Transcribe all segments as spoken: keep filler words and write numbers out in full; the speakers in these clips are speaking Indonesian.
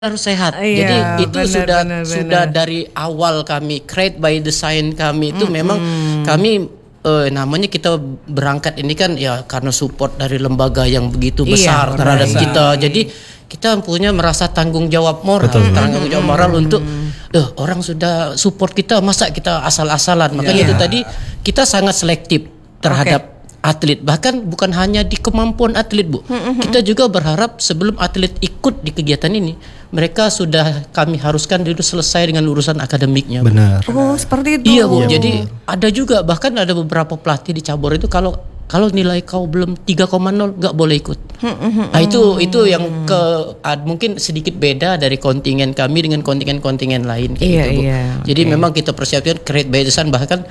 harus sehat. Iya, Jadi itu benar, sudah benar, sudah benar. dari awal kami create by design kami itu Mm-mm. memang kami eh, namanya kita berangkat ini kan ya karena support dari lembaga yang begitu Iya, besar terhadap benar. kita. Jadi kita punya merasa tanggung jawab moral, Betul. tanggung jawab moral untuk eh, orang sudah support kita, masa kita asal-asalan. Makanya Iya. itu tadi kita sangat selektif terhadap atlet, bahkan bukan hanya di kemampuan atlet, Bu. Kita juga berharap sebelum atlet ikut di kegiatan ini, mereka sudah kami haruskan dulu selesai dengan urusan akademiknya, Bu. Benar. Oh, seperti itu. Iya, Bu. Jadi ada juga bahkan ada beberapa pelatih di cabur itu kalau kalau nilai kau belum tiga koma nol nggak boleh ikut. Nah, itu itu yang ke ad, mungkin sedikit beda dari kontingen kami dengan kontingen-kontingen lain kayak Iya, gitu, Bu. iya. Jadi Oke. memang kita persiapkan create by design, bahkan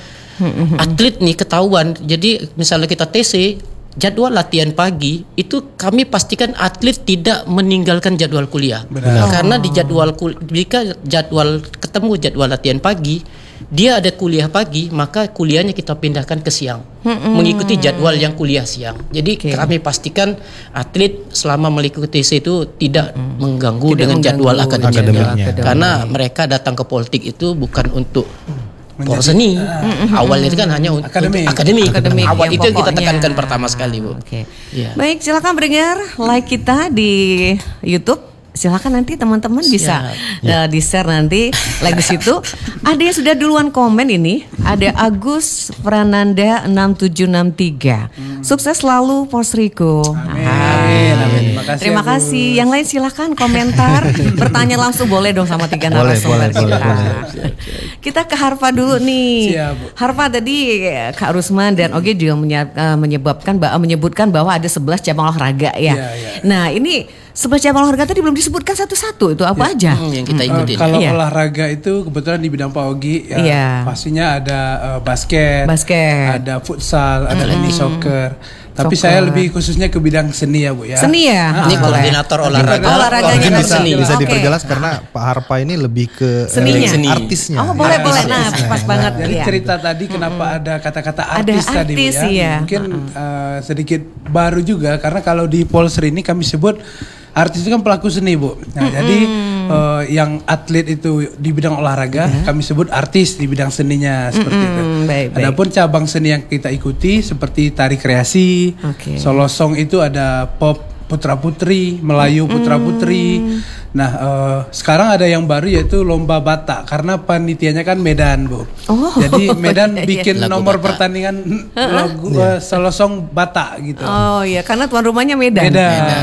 atlet nih ketahuan. Jadi misalnya kita T C jadwal latihan pagi itu kami pastikan atlet tidak meninggalkan jadwal kuliah. Benar. Karena di jadwal kul- jika jadwal ketemu jadwal latihan pagi, dia ada kuliah pagi, maka kuliahnya kita pindahkan ke siang. Mengikuti jadwal yang kuliah siang. Jadi Oke. kami pastikan atlet selama mengikuti T C itu tidak mengganggu Tidak dengan mengganggu jadwal akademiknya. akademiknya. Karena mereka datang ke politik itu bukan untuk Menjadi- por seni. Awalnya itu kan hanya untuk Akademik. akademik. Akademik Awal yang itu yang kita pokoknya. tekankan pertama sekali, Bu. Oke. Iya. Baik, silakan berdengar like kita di YouTube. Silakan nanti teman-teman bisa uh, di share nanti like di situ. Ada yang sudah duluan komen ini. Ada Agus Prananda enam tujuh enam tiga. Sukses selalu Pos Riko. Amin, amin. Terima kasih, Terima Agus. kasih. Yang lain silakan komentar, bertanya langsung boleh dong sama tiga Boleh, narasumber boleh, kita. boleh, boleh. Kita ke Harfa dulu nih. Siap, Bu. Harfa tadi eh, Kak Rusman dan Oge juga menye- eh, menyebabkan ba- menyebutkan bahwa ada sebelas cabang olahraga ya. Iya, iya. Nah, ini sebelas cabang olahraga tadi belum disebutkan satu-satu. Itu apa aja? Hmm, yang kita Eh, ikutin. kalau Iya. olahraga itu kebetulan di bidang Pak Ogi ya, Iya. pastinya ada eh, basket, Basket. ada futsal, ada mini soccer. Tapi Soccer. saya lebih khususnya ke bidang seni ya, Bu ya. Seni ya? Ini Boleh. koordinator olahraga. Olahraganya Mungkin kan bisa seni. bisa Oke. diperjelas karena Pak Harpa ini lebih ke eh, Seninya. Seni. artisnya. Oh, boleh Artis. boleh. Nah, pas banget. Jadi Iya. cerita tadi kenapa ada kata-kata Ada artis tadi, Bu artis, ya. iya. Mungkin eh, sedikit baru juga karena kalau di Polsri ini kami sebut artis itu kan pelaku seni, Bu. Nah, jadi eh, yang atlet itu di bidang olahraga kami sebut artis di bidang seninya seperti itu. baik, baik. Adapun cabang seni yang kita ikuti seperti tari kreasi, Oke. solo song itu ada pop putra putri, Melayu putra putri. Nah, eh, sekarang ada yang baru yaitu lomba Batak karena panitianya kan Medan, Bu. Oh, Jadi Medan iya, iya. bikin Lagu nomor Batak. pertandingan lagu eh, solo song Batak gitu. Oh iya, karena tuan rumahnya Medan. Medan.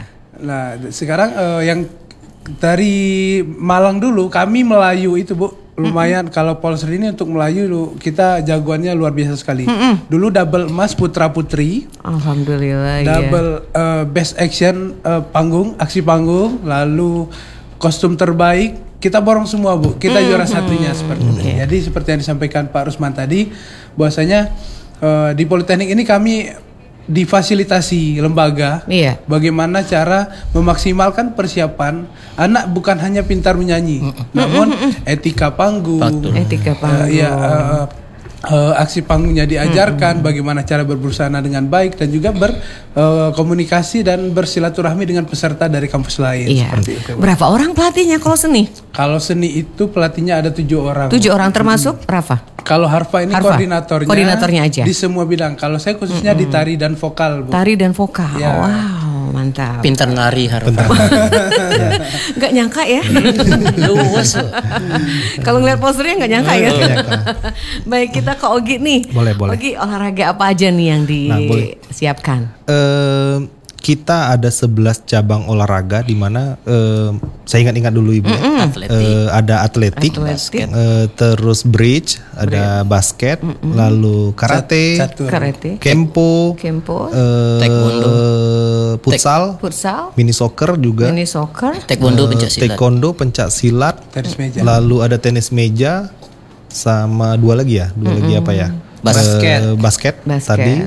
Nah, sekarang eh, yang dari Malang dulu kami Melayu itu, Bu. Lumayan kalau Polsri ini untuk Melayu lu, kita jagoannya luar biasa sekali. Dulu double emas putra putri, Alhamdulillah. double eh, best action eh, panggung, aksi panggung, lalu kostum terbaik kita borong semua, Bu. Kita juara satunya seperti itu. Jadi seperti yang disampaikan Pak Rusman tadi, bahwasanya eh, di Politeknik ini kami difasilitasi lembaga Iya. bagaimana cara memaksimalkan persiapan anak bukan hanya pintar menyanyi, namun etika panggung, Betul. Etika eh, panggung. ya, eh, eh, aksi panggungnya diajarkan, bagaimana cara berbusana dengan baik dan juga berkomunikasi dan bersilaturahmi dengan peserta dari kampus lain. Iya. Seperti itu. Berapa orang pelatihnya kalau seni? Kalau seni itu pelatihnya ada tujuh orang. Tujuh orang termasuk Rafa. Kalau Harfa ini Harfa. koordinatornya, Koordinatornya aja. di semua bidang. Kalau saya khususnya di tari dan vokal, Bu. Tari dan vokal. Ya. Wow, mantap. Pintar nari Harfa. Nggak nyangka ya. Luas, Bu. Kalau ngeliat posternya nggak nyangka ya. Nggak nyangka. Baik, kita ke Ogi nih. Boleh, boleh. Ogi, olahraga apa aja nih yang Nah, boleh. disiapkan? Eh, kita ada sebelas cabang olahraga di mana eh, saya ingat-ingat dulu Ibu. ya. Atletik. Eh, ada atletik, Atletik. eh, terus bridge, ada basket, lalu karate, Catur. Karate, kempo, kempo, eh, Taekwondo. futsal, futsal, mini soccer juga, mini soccer, Taekwondo eh, pencak silat. taekwondo, pencak silat, Tenis meja. lalu ada tenis meja, sama dua lagi ya, dua lagi apa ya? Basket. Eh, basket, Basket. tadi,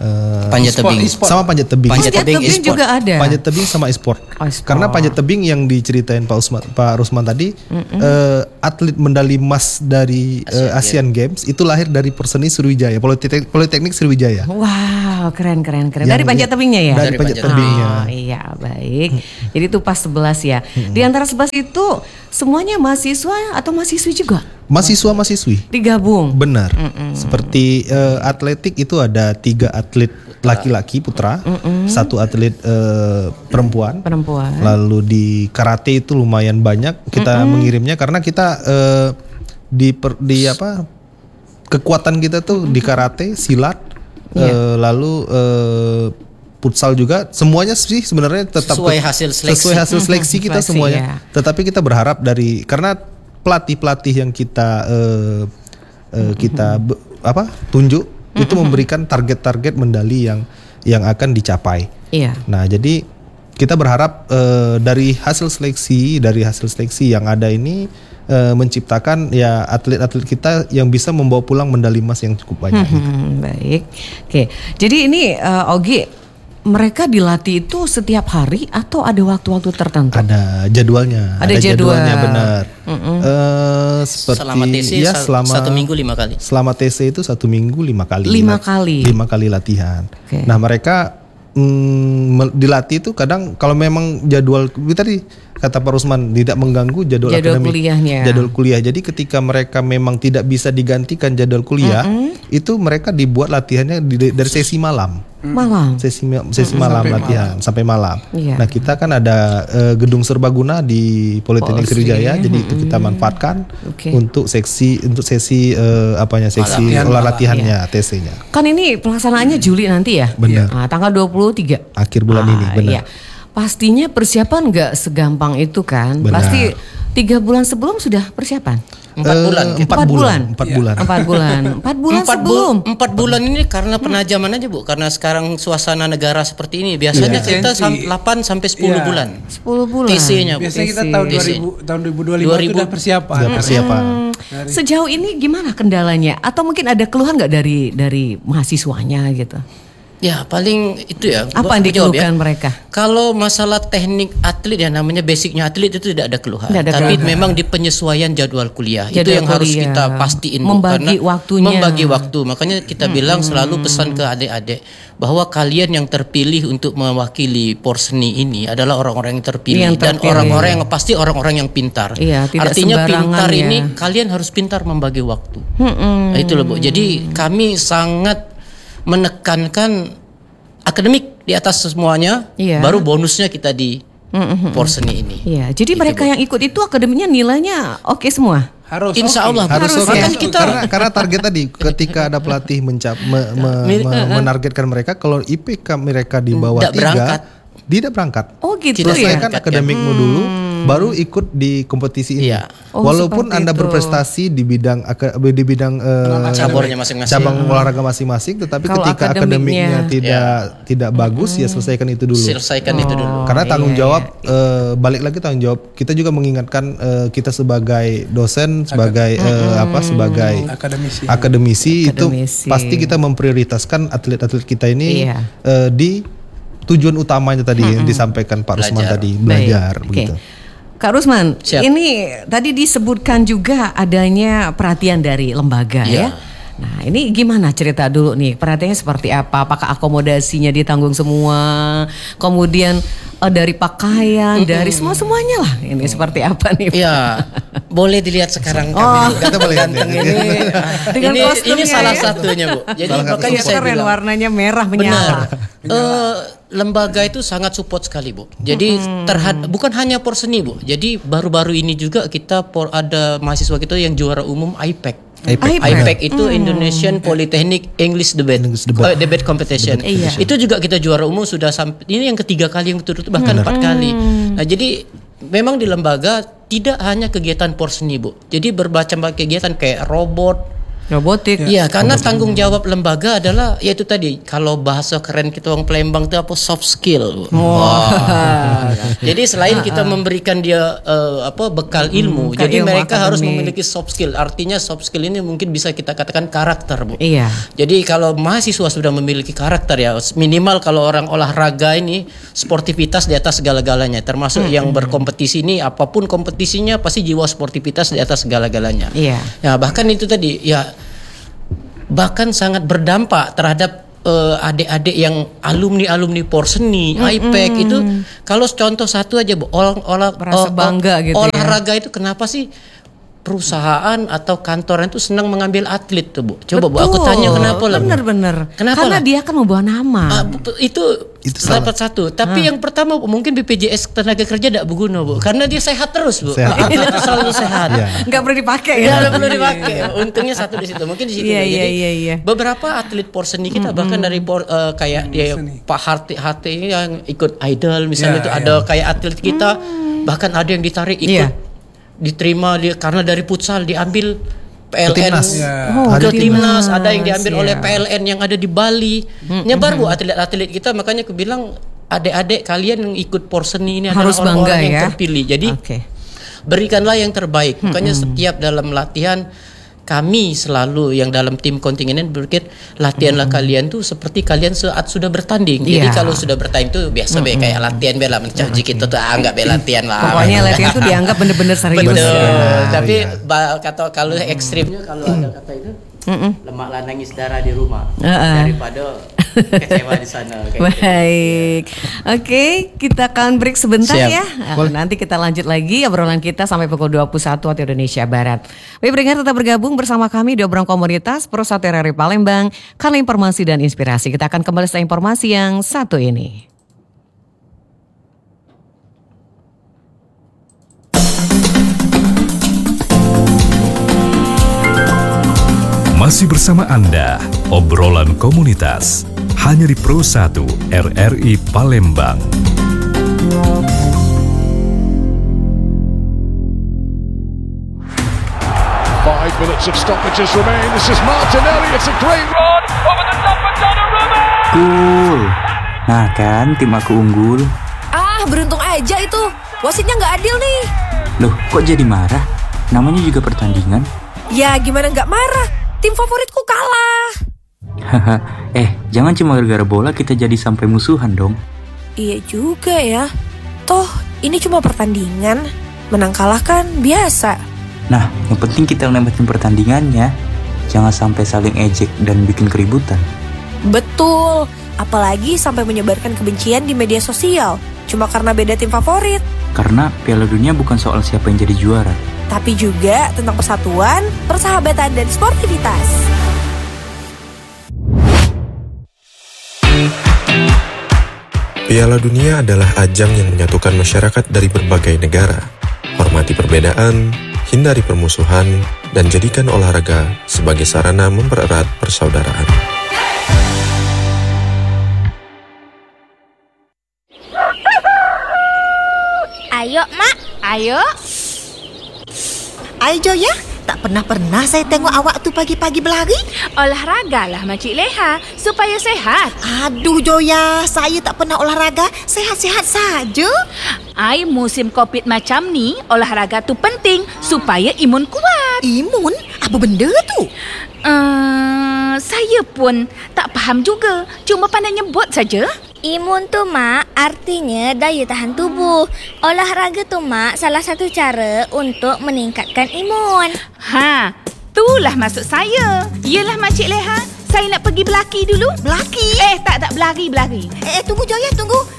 uh, Panjat E-sport, tebing. e-sport. sama panjat tebing. Panjat Panjat tebing tebing e-sport. juga ada. Panjat tebing sama e-sport. Oh, e-sport. Karena panjat tebing yang diceritain Pak Usman, Pak Rusman tadi, eh, atlet medali emas dari eh, Asian Games itu lahir dari Perseni Sriwijaya, Politeknik, Politeknik Sriwijaya. Wow, keren keren keren. Yang- Dari panjat tebingnya ya? Dari Dari panjat panjat tebingnya. Oh iya, baik. Jadi itu pas sebelas ya. Di antara sebelas itu semuanya mahasiswa atau mahasiswi juga? Mahasiswa mahasiswi. Digabung. Benar. Seperti eh, atletik itu ada tiga atlet laki-laki putra, satu atlet eh, perempuan. Perempuan. Lalu di karate itu lumayan banyak kita mengirimnya karena kita eh, di per- di apa kekuatan kita tuh di karate, silat, eh, lalu eh, futsal juga semuanya sih sebenarnya tetap Sesuai hasil seleksi. sesuai hasil seleksi kita Seleksi, semuanya. ya. Tetapi kita berharap dari karena pelatih-pelatih yang kita eh, eh, kita be- apa tunjuk itu memberikan target-target medali yang yang akan dicapai. Iya. Nah, jadi kita berharap eh, dari hasil seleksi, dari hasil seleksi yang ada ini eh, menciptakan ya atlet-atlet kita yang bisa membawa pulang medali emas yang cukup banyak. Hmm, baik. Oke. Jadi ini eh, Ogi, mereka dilatih itu setiap hari atau ada waktu-waktu tertentu? Ada jadwalnya, Ada jadwal. jadwalnya benar. Eh, seperti Selama T C ya sa- selama satu minggu lima kali. Selama T C itu satu minggu lima kali. Lima Lat- kali. Lima kali latihan. Oke. Nah mereka mm, me- dilatih itu kadang kalau memang jadwal tadi kata Pak Rusman tidak mengganggu jadwal, Jadwal akademik, kuliahnya. jadwal kuliah. Jadi ketika mereka memang tidak bisa digantikan jadwal kuliah, itu mereka dibuat latihannya di- dari sesi malam. Malam. Sesi ma- sesi malam Sampai latihan sampai malam. Iya. Nah kita kan ada eh, gedung serbaguna di Politeknik Polri. Sriwijaya, jadi itu kita manfaatkan Oke. untuk seksi untuk sesi eh, apanya seksi Latihan olah malam. latihannya T C-nya Kan ini pelaksanaannya Juli nanti ya? Benar. Nah, tanggal dua puluh tiga. akhir bulan ini Ah, benar. iya. Pastinya persiapan nggak segampang itu kan? Benar. Pasti tiga bulan sebelum sudah persiapan. Empat Eh, bulan. empat, Empat bulan, bulan. empat Iya. bulan. Empat bulan. Empat bulan empat sebelum. Bu- empat bulan ini karena penajaman aja Bu, karena sekarang suasana negara seperti ini biasanya Iya. kita sam- Lisensi. delapan sampai sepuluh Iya. bulan. Sepuluh bulan. T C-nya Bu. Biasanya kita T C. tahun T C. dua ribu tahun dua ribu dua puluh lima dua itu ribu. udah persiapan. Sudah persiapan. Sejauh ini gimana kendalanya? Atau mungkin ada keluhan nggak dari dari mahasiswanya gitu? Ya paling itu ya. Apa yang gua jawab dikeluhkan ya. mereka? Kalau masalah teknik atlet ya namanya basicnya atlet itu tidak ada keluhan. Tidak ada Tapi keluhan. memang di penyesuaian jadwal kuliah itu Jadwal yang harus kuliah. kita pastiin Bu, Membagi karena waktunya. Membagi waktu. Makanya kita bilang selalu pesan ke adik-adik bahwa kalian yang terpilih untuk mewakili Porseni ini adalah orang-orang yang terpilih, Yang dan terpilih. orang-orang yang pasti orang-orang yang pintar. Iya, tidak Artinya sembarangan pintar ya. ini kalian harus pintar membagi waktu. Nah, itu loh Bu. Jadi kami sangat menekankan akademik di atas semuanya, Iya. baru bonusnya kita di Porseni ini. Iya, jadi mereka yang ikut itu akademinya nilainya oke semua. Harus. Insya oke. Allah Bu. Harus Harus oke. ya. Bahkan kita karena karena target tadi ketika ada pelatih mencap me- me- Mir- me- menargetkan mereka kalau I P K mereka di bawah Tidak tiga berangkat. tidak berangkat. Oh gitu Tidak ya. Selesaikan akademikmu dulu, baru ikut di kompetisi ini. Iya. Oh, Walaupun seperti Anda itu. berprestasi di bidang aka- di bidang eh, cabornya masing-masing. cabang olahraga masing-masing, tetapi Kalau ketika akademiknya- akademiknya tidak tidak bagus, ya selesaikan itu dulu. Selesaikan itu dulu. Karena tanggung iya, jawab eh, balik lagi tanggung jawab kita juga mengingatkan eh, kita sebagai dosen, sebagai eh, apa, sebagai Akademisi. akademisi itu Akademisi. pasti kita memprioritaskan atlet-atlet kita ini Iya. eh, di tujuan utamanya tadi yang disampaikan Pak Rusman Belajar. tadi, Baik, belajar oke. begitu. Kak Rusman, Siap. ini tadi disebutkan juga adanya perhatian dari lembaga ya. Iya. Nah ini gimana cerita dulu nih, perhatiannya seperti apa? Apakah akomodasinya ditanggung semua? Kemudian eh, dari pakaian, dari semua semuanya lah. Ini seperti apa nih? Ya, boleh dilihat sekarang kami. Oh. Kita boleh lihat. Ganteng ini. ah, Dengan ini kostumnya ini salah ya. satunya Bu. Jadi Salah satu makanya Iya, saya keren, bilang warnanya merah benar. menyala. Eh, lembaga itu sangat support sekali Bu. Jadi terhad bukan hanya Porseni Bu. Jadi baru-baru ini juga kita por ada mahasiswa kita yang juara umum I P E C. I P E C. I P E C. I P E C itu Indonesian Polytechnic English Debate, English Debate. Eh, debate Competition. Iya. Itu juga kita juara umum sudah sampai ini yang ketiga kali yang turut bahkan empat kali. Nah jadi memang di lembaga tidak hanya kegiatan Porseni Bu. Jadi bermacam kegiatan kayak robot, Robotik. Iya, karena tanggung jawab lembaga adalah yaitu tadi kalau bahasa keren kita orang Palembang itu apa soft skill. Wah. Jadi selain kita memberikan dia uh, apa bekal ilmu, Hmm, jadi ilmu mereka akademik. harus memiliki soft skill. Artinya soft skill ini mungkin bisa kita katakan karakter, Bu. Iya. Jadi kalau mahasiswa sudah memiliki karakter ya minimal kalau orang olahraga ini sportivitas di atas segala-galanya, termasuk Hmm. yang berkompetisi ini apapun kompetisinya pasti jiwa sportivitas di atas segala-galanya. Iya. Ya bahkan itu tadi ya bahkan sangat berdampak terhadap uh, adik-adik yang alumni-alumni Porseni, I P E C itu kalau contoh satu aja Bu, olah, olah, Merasa oh, bangga gitu ya. olahraga itu kenapa sih perusahaan atau kantoran itu senang mengambil atlet tuh Bu? Coba Bu aku tanya kenapa lah Bu? Bener-bener. Kenapa Karena lah? dia kan membawa nama. Ah, bu- itu Itu dapat satu. Tapi yang pertama Bu, mungkin B P J S tenaga kerja tidak berguna Bu, karena dia sehat terus Bu. Sehat. Atlet itu selalu sehat. Iya. Nggak perlu dipakai Nggak ya. ada perlu dipakai. Untungnya satu di situ. Mungkin di situ. Iya, Bu. iya, Jadi iya, iya. beberapa atlet Porseni kita bahkan dari por, eh, kayak dia Pak Harti Harti ini yang ikut idol misalnya Iya, itu iya. ada kayak atlet kita bahkan ada yang ditarik ikut Iya. diterima dia karena dari futsal diambil P L N Timnas. Iya. Oh, ke ada timnas, timnas, ada yang diambil iya. oleh P L N yang ada di Bali. Nyebar Bu atlet-atlet kita, makanya aku bilang adik-adik kalian yang ikut Porseni ini Harus adalah orang-orang bangga yang ya. terpilih. Jadi Oke. berikanlah yang terbaik. Makanya setiap dalam latihan kami selalu yang dalam tim kontingen ini berpikir latihanlah kalian tuh seperti kalian saat sudah bertanding. Jadi Iya. kalau sudah bertanding tuh biasa be kayak latihan be lah mencaci kita tuh anggap be latihan lah. Pokoknya latihan tuh dianggap bener-bener serius. Betul. Ya, Tapi iya. ba- kata kalau ekstrimnya kalau ada kata itu lemaklah nangis darah di rumah Heeh. daripada kecewa di sana. Kayak gitu. Baik, oke kita akan break sebentar Siap. ya. Nah, nanti kita lanjut lagi obrolan kita sampai pukul dua puluh satu waktu Indonesia Barat. Baik, pendengar tetap bergabung bersama kami di obrolan komunitas Pro satu R R I Palembang, karena informasi dan inspirasi. Kita akan kembali setelah informasi yang satu ini. Masih bersama Anda, obrolan komunitas, hanya di Pro satu R R I Palembang. Five minutes of stoppages remain. This is Martinelli. It's a great run over the top of Donnarumma. Cool. Nah kan, tim aku unggul. Ah, beruntung aja itu. Wasitnya nggak adil nih. Loh, kok jadi marah? Namanya juga pertandingan. Ya, gimana nggak marah? Tim favoritku kalah. Haha, eh, jangan cuma gara-gara bola kita jadi sampai musuhan dong. Iya juga ya. Toh, ini cuma pertandingan. Menang kalah kan biasa. Nah, yang penting kita nikmatin pertandingannya. Jangan sampai saling ejek dan bikin keributan. Betul. Apalagi sampai menyebarkan kebencian di media sosial. Cuma karena beda tim favorit. Karena Piala Dunia bukan soal siapa yang jadi juara. Tapi juga tentang persatuan, persahabatan, dan sportivitas. Piala Dunia adalah ajang yang menyatukan masyarakat dari berbagai negara. Hormati perbedaan, hindari permusuhan, dan jadikan olahraga sebagai sarana mempererat persaudaraan. Ayo, Mak. Ayo. Ayo Joya, tak pernah-pernah saya tengok awak tu pagi-pagi berlari. Olahragalah Makcik Leha supaya sehat. Aduh Joya, saya tak pernah olahraga, sehat-sehat saja. Ai musim Covid macam ni, olahraga tu penting supaya imun kuat. Imun? Apa benda tu? Uh, saya pun tak faham juga. Cuma pandai nyebut saja. Imun tu Mak artinya daya tahan tubuh. Olahraga tu Mak salah satu cara untuk meningkatkan imun. Ha, itulah maksud saya. Yelah Makcik Leha, saya nak pergi berlaki dulu. Berlaki? Eh, tak tak berlari, berlari. Eh, eh tunggu Joya, tunggu.